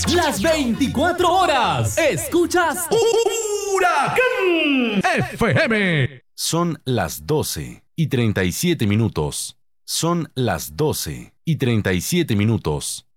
Las 24 horas. Escuchas Huracán FM. Son las 12:37 minutos. Son las 12:37 minutos.